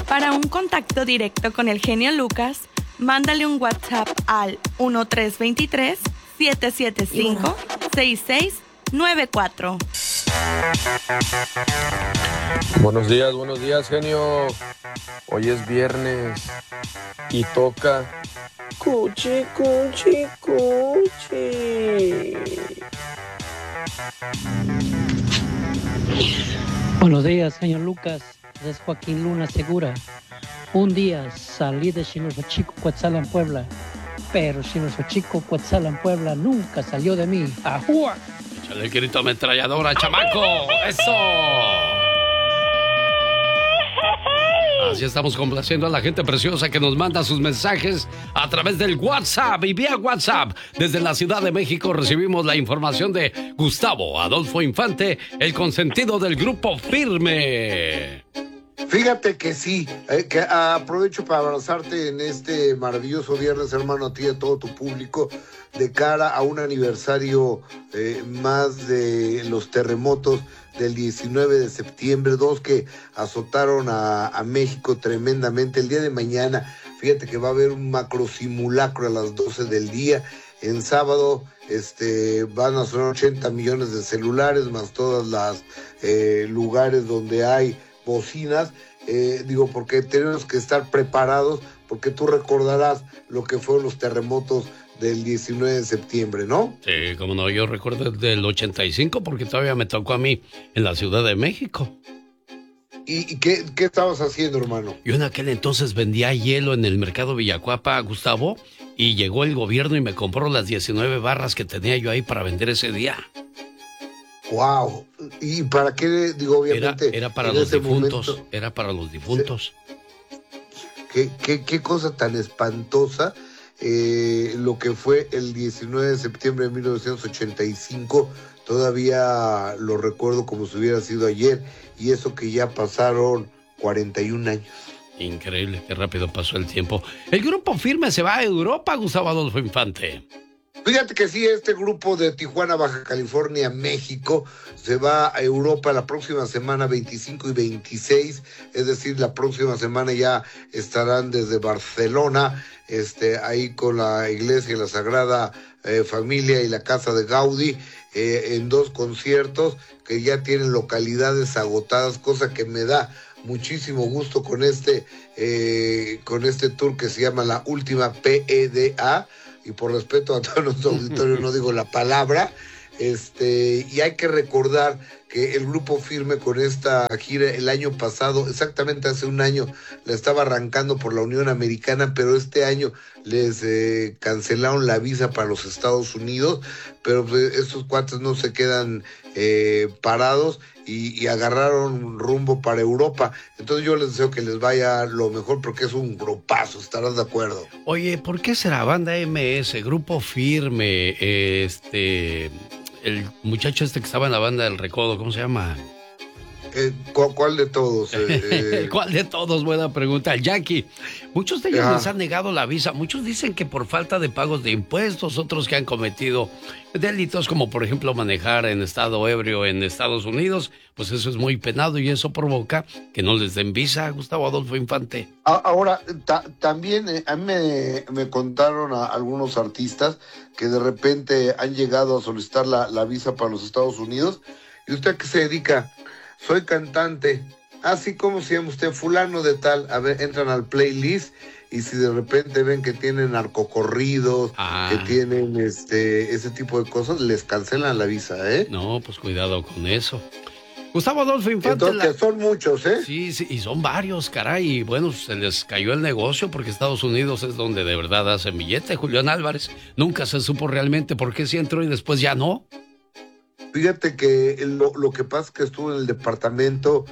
Para un contacto directo con el genio Lucas, mándale un WhatsApp al 1323-775-6694. Buenos días, genio. Hoy es viernes y toca cuchi, cuchi, cuchi. Buenos días, señor Lucas. Es Joaquín Luna Segura. Un día salí de Chinozochico, Cuetzalan, Puebla, pero Chinozochico, Cuetzalan, Puebla nunca salió de mí. ¡Ajúa! Échale el grito ametralladora, chamaco. ¡Eso! Así estamos complaciendo a la gente preciosa que nos manda sus mensajes a través del WhatsApp. Y vía WhatsApp, desde la Ciudad de México, recibimos la información de Gustavo Adolfo Infante, el consentido del Grupo Firme. Fíjate que sí, que aprovecho para abrazarte en este maravilloso viernes, hermano, a ti y a todo tu público, de cara a un aniversario más de los terremotos del 19 de septiembre, dos que azotaron a México tremendamente. El día de mañana, fíjate que va a haber un macro simulacro a las 12 del día. En sábado van a sonar 80 millones de celulares, más todas las lugares donde hay bocinas, porque tenemos que estar preparados, porque tú recordarás lo que fueron los terremotos del 19 de septiembre, ¿no? Sí, como no, yo recuerdo del 85 porque todavía me tocó a mí en la Ciudad de México. ¿Y qué estabas haciendo, hermano? Yo en aquel entonces vendía hielo en el mercado Villacuapa, Gustavo, y llegó el gobierno y me compró las 19 barras que tenía yo ahí para vender ese día. ¡Wow! ¿Y para qué? Digo, obviamente... Era para los difuntos, momento, era para los difuntos. ¿Qué cosa tan espantosa lo que fue el 19 de septiembre de 1985? Todavía lo recuerdo como si hubiera sido ayer, y eso que ya pasaron 41 años. Increíble, qué rápido pasó el tiempo. El Grupo Firme se va a Europa, Gustavo Adolfo Infante. Fíjate que sí, este grupo de Tijuana, Baja California, México, se va a Europa la próxima semana 25 y 26, es decir, la próxima semana ya estarán desde Barcelona, ahí con la iglesia, la Sagrada Familia y la Casa de Gaudí, en dos conciertos que ya tienen localidades agotadas, cosa que me da muchísimo gusto con este tour que se llama La Última PEDA, y por respeto a todo nuestro auditorio no digo la palabra, y hay que recordar que el Grupo Firme con esta gira el año pasado, exactamente hace un año, la estaba arrancando por la Unión Americana, pero este año les cancelaron la visa para los Estados Unidos, pero pues, estos cuates no se quedan parados y agarraron rumbo para Europa. Entonces yo les deseo que les vaya lo mejor porque es un grupazo, ¿estarás de acuerdo? Oye, ¿por qué será Banda MS, Grupo Firme, el muchacho que estaba en la banda del Recodo, ¿cómo se llama? ¿Cuál de todos? ¿Cuál de todos? Buena pregunta. Jackie, muchos de ellos les han negado la visa. Muchos dicen que por falta de pagos de impuestos, otros que han cometido delitos como por ejemplo manejar en estado ebrio en Estados Unidos, pues eso es muy penado y eso provoca que no les den visa, Gustavo Adolfo Infante. Ahora, también a mí me contaron a algunos artistas que de repente han llegado a solicitar la visa para los Estados Unidos. ¿Y usted a qué se dedica? Soy cantante. Así como se llama usted, fulano de tal. A ver, entran al playlist y si de repente ven que tienen narcocorridos, que tienen ese tipo de cosas, les cancelan la visa, ¿eh? No, pues cuidado con eso. Gustavo Adolfo Infante. Entonces, son muchos, ¿eh? Sí, y son varios, caray. Y bueno, se les cayó el negocio porque Estados Unidos es donde de verdad hacen billete. Julián Álvarez nunca se supo realmente por qué sí entró y después ya no. Fíjate que lo que pasa es que estuvo en el departamento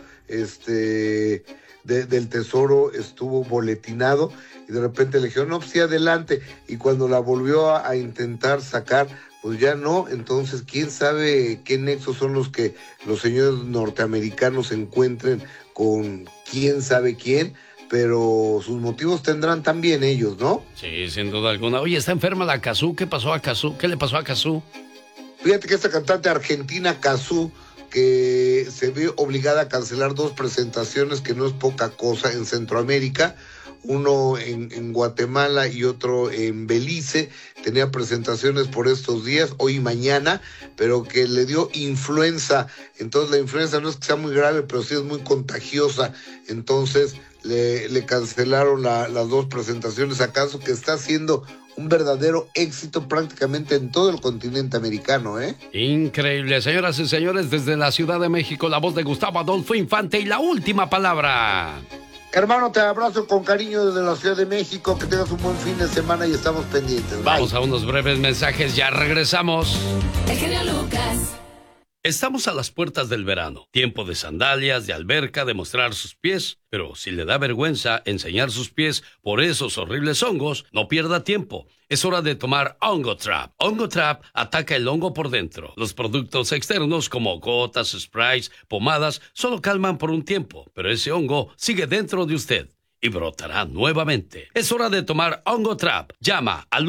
del Tesoro, estuvo boletinado y de repente le dijeron, no, pues sí, adelante. Y cuando la volvió a intentar sacar, pues ya no. Entonces, quién sabe qué nexos son los que los señores norteamericanos encuentren con quién sabe quién, pero sus motivos tendrán también ellos, ¿no? Sí, sin duda alguna. Oye, está enferma la Cazzu. ¿Qué pasó a Cazzu? ¿Qué le pasó a Cazzu? Fíjate que esta cantante argentina, Cazzu, que se ve obligada a cancelar 2 presentaciones, que no es poca cosa, en Centroamérica. Uno en Guatemala y otro en Belice. Tenía presentaciones por estos días, hoy y mañana, pero que le dio influenza. Entonces la influenza no es que sea muy grave, pero sí es muy contagiosa. Entonces le cancelaron las 2 presentaciones, acaso que está siendo un verdadero éxito prácticamente en todo el continente americano, ¿eh? Increíble. Señoras y señores, desde la Ciudad de México, la voz de Gustavo Adolfo Infante y la última palabra. Hermano, te abrazo con cariño desde la Ciudad de México, que tengas un buen fin de semana y estamos pendientes. Bye. Vamos a unos breves mensajes, ya regresamos. El genio Lucas. Estamos a las puertas del verano, tiempo de sandalias, de alberca, de mostrar sus pies, pero si le da vergüenza enseñar sus pies por esos horribles hongos, no pierda tiempo. Es hora de tomar Hongo Trap. Hongo Trap ataca el hongo por dentro. Los productos externos como gotas, sprays, pomadas, solo calman por un tiempo, pero ese hongo sigue dentro de usted y brotará nuevamente. Es hora de tomar Hongo Trap. Llama al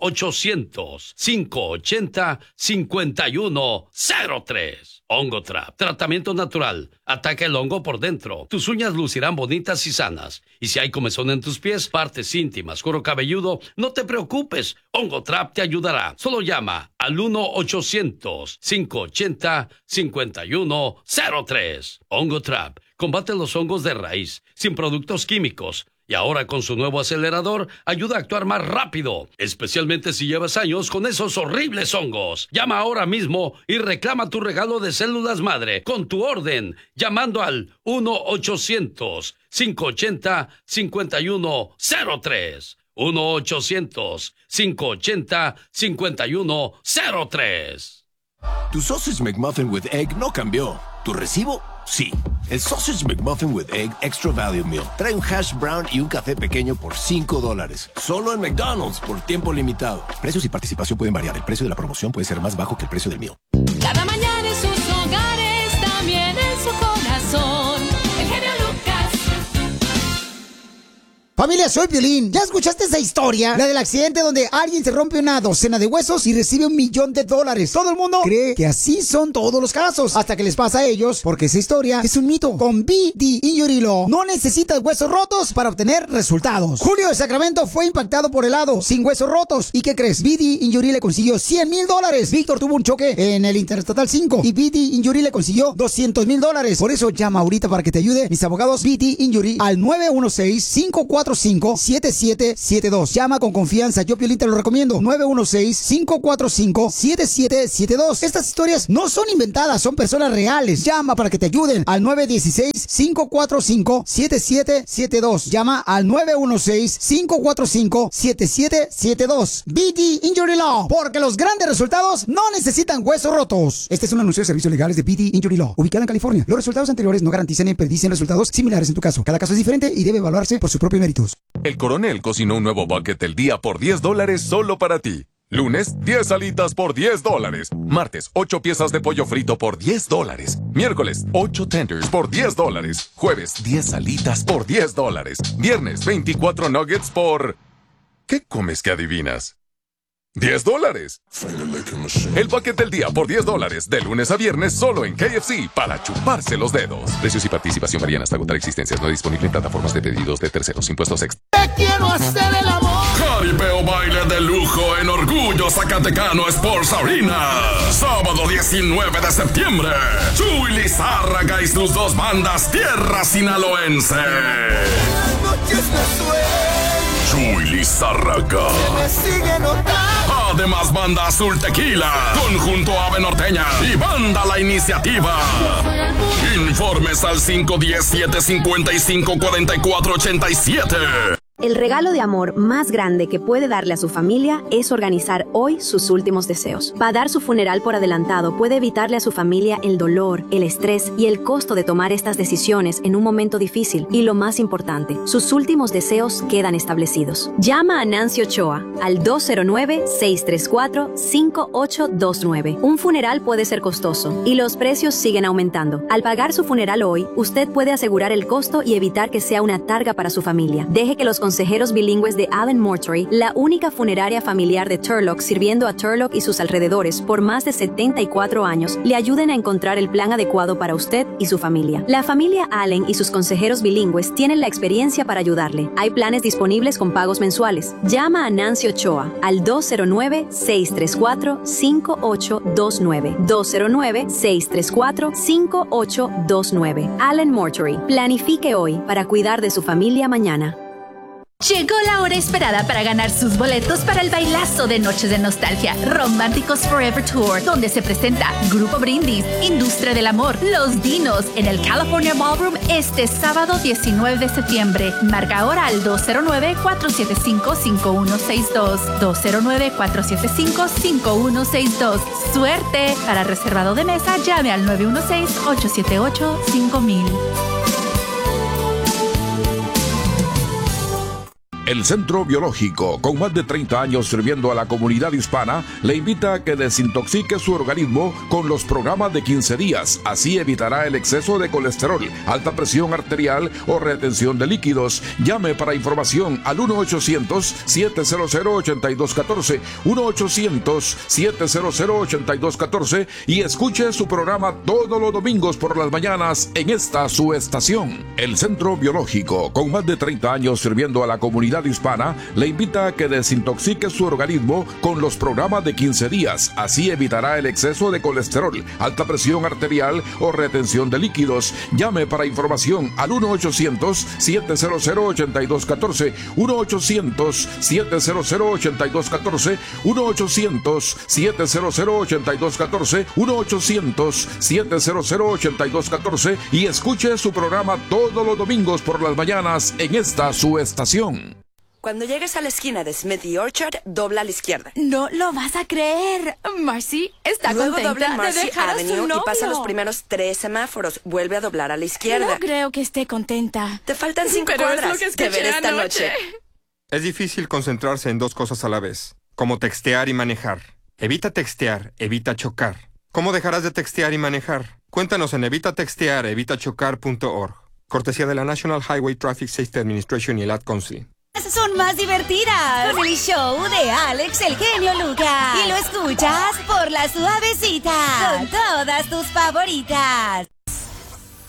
1-800-580-5103. Hongo Trap. Tratamiento natural. Ataca el hongo por dentro. Tus uñas lucirán bonitas y sanas. Y si hay comezón en tus pies, partes íntimas, cuero cabelludo, no te preocupes. Hongo Trap te ayudará. Solo llama al 1-800-580-5103. Hongo Trap. Combate los hongos de raíz, sin productos químicos. Y ahora con su nuevo acelerador, ayuda a actuar más rápido, especialmente si llevas años con esos horribles hongos. Llama ahora mismo y reclama tu regalo de células madre con tu orden, llamando al 1-800-580-5103. 1-800-580-5103. Tu Sausage McMuffin with Egg no cambió. ¿Tu recibo? Sí. El Sausage McMuffin with Egg Extra Value Meal trae un hash brown y un café pequeño por $5. Solo en McDonald's por tiempo limitado. Precios y participación pueden variar. El precio de la promoción puede ser más bajo que el precio del meal. Cada mañana en sus hogares, también en su corazón. El genio Lucas. Familia, soy Piolín. ¿Ya escuchaste esa historia? La del accidente donde alguien se rompe una docena de huesos y recibe $1 millón. Todo el mundo cree que así son todos los casos, hasta que les pasa a ellos, porque esa historia es un mito. Con BD Injury Law no necesitas huesos rotos para obtener resultados. Julio de Sacramento fue impactado por helado, sin huesos rotos. ¿Y qué crees? BD Injury le consiguió $100,000. Víctor tuvo un choque en el Interestatal 5 y BD Injury le consiguió $200,000. Por eso llama ahorita para que te ayude mis abogados BD Injury al 916-545-7772. Llama con confianza, yo Piolín te lo recomiendo. 916-545-7772. Estas historias no son inventadas, son personas reales. Llama para que te ayuden al 916-545-7772. Llama al 916-545-7772. BD Injury Law, porque los grandes resultados no necesitan huesos rotos. Este es un anuncio de servicios legales de BD Injury Law, ubicada en California. Los resultados anteriores no garantizan ni predicen resultados similares en tu caso. Cada caso es diferente y debe evaluarse por sus propios méritos. El Coronel cocinó un nuevo bucket del día por $10 solo para ti. Lunes, 10 alitas por $10. Martes, 8 piezas de pollo frito por $10. Miércoles, 8 tenders por $10. Jueves, 10 alitas por $10. Viernes, 24 nuggets por... ¿Qué comes que adivinas? $10. El bucket del día por $10, de lunes a viernes solo en KFC, para chuparse los dedos. Precios y participación varían hasta agotar existencias. No disponible en plataformas de pedidos de terceros. Impuestos extra. Te quiero hacer el amor. Jaripeo baile de lujo en Orgullo Zacatecano Sports Arena. Sábado 19 de septiembre. Chuy Lizárraga y sus 2 bandas Tierra Sinaloense. Chuy Lizárraga. Además, Banda Azul Tequila, Conjunto Ave Norteña y Banda La Iniciativa. Informes al 517-755-4487. El regalo de amor más grande que puede darle a su familia es organizar hoy sus últimos deseos. Pagar su funeral por adelantado puede evitarle a su familia el dolor, el estrés y el costo de tomar estas decisiones en un momento difícil. Y lo más importante, sus últimos deseos quedan establecidos. Llama a Nancy Ochoa al 209-634-5829. Un funeral puede ser costoso y los precios siguen aumentando. Al pagar su funeral hoy, usted puede asegurar el costo y evitar que sea una carga para su familia. Deje que los consejeros bilingües de Allen Mortuary, la única funeraria familiar de Turlock sirviendo a Turlock y sus alrededores por más de 74 años, le ayuden a encontrar el plan adecuado para usted y su familia. La familia Allen y sus consejeros bilingües tienen la experiencia para ayudarle. Hay planes disponibles con pagos mensuales. Llama a Nancy Ochoa al 209-634-5829. 209-634-5829. Allen Mortuary. Planifique hoy para cuidar de su familia mañana. Llegó la hora esperada para ganar sus boletos para el bailazo de Noches de Nostalgia Románticos Forever Tour, donde se presenta Grupo Brindis, Industria del Amor, Los Dinos, en el California Ballroom este sábado 19 de septiembre. Marca ahora al 209-475-5162. 209-475-5162. ¡Suerte! Para reservado de mesa, llame al 916-878-5000. El Centro Biológico, con más de 30 años sirviendo a la comunidad hispana, le invita a que desintoxique su organismo con los programas de 15 días. Así evitará el exceso de colesterol, alta presión arterial o retención de líquidos. Llame para información al 1-800-700-8214, 1-800-700-8214 y escuche su programa todos los domingos por las mañanas en esta su estación. El Centro Biológico, con más de 30 años sirviendo a la comunidad hispana, le invita a que desintoxique su organismo con los programas de 15 días. Así evitará el exceso de colesterol, alta presión arterial o retención de líquidos. Llame para información al 1-800-700-8214, 1-800-700-8214, 1-800-700-8214, 1-800-700-8214 y escuche su programa todos los domingos por las mañanas en esta su estación. Cuando llegues a la esquina de Smith y Orchard, dobla a la izquierda. No lo vas a creer. Marcy está Luego contenta dobla en Marcy de dejar a su Avenue novio. y pasa los primeros 3 semáforos. Vuelve a doblar a la izquierda. No creo que esté contenta. Te faltan 5 Pero es cuadras lo que de escuché ver esta anoche. noche. Es difícil concentrarse en dos cosas a la vez, como textear y manejar. Evita textear, evita chocar. ¿Cómo dejarás de textear y manejar? Cuéntanos en evitatextear.evitachocar.org. Cortesía de la National Highway Traffic Safety Administration y el Ad Council. Son más divertidas con el show de Alex el genio Lucas. Y lo escuchas por la suavecita con todas tus favoritas.